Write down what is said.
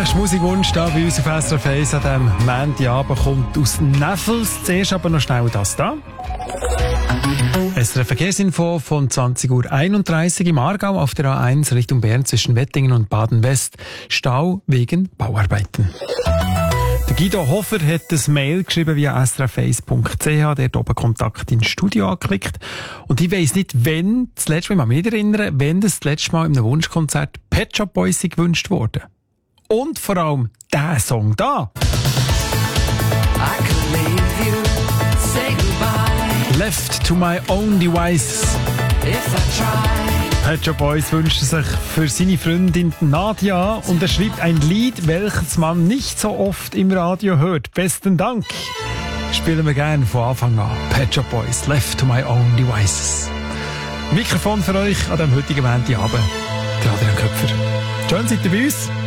nächste Musikwunsch da bei uns auf SRF 1 an diesem Montagabend kommt aus Neffels. Zuerst aber noch schnell das da. SRF Verkehrsinfo von 20.31 Uhr im Aargau auf der A1 Richtung Bern zwischen Wettingen und Baden-West. Stau wegen Bauarbeiten. Der Guido Hofer hat das Mail geschrieben via srf1.ch, der oben Kontakt ins Studio angeklickt. Und ich weiss nicht, wenn das letzte Mal, ich kann mich nicht erinnern, wenn das letzte Mal in einem Wunschkonzert Pet Shop Boys gewünscht wurde. Und vor allem der Song da. Left to my own devices. Pet Shop Boys wünscht sich für seine Freundin Nadia und er schreibt ein Lied, welches man nicht so oft im Radio hört. Besten Dank. Spielen wir gerne von Anfang an. Pet Shop Boys, Left to my own devices. Mikrofon für euch an diesem heutigen Montagabend. Der Adrian Köpfer. Schön seid ihr bei uns.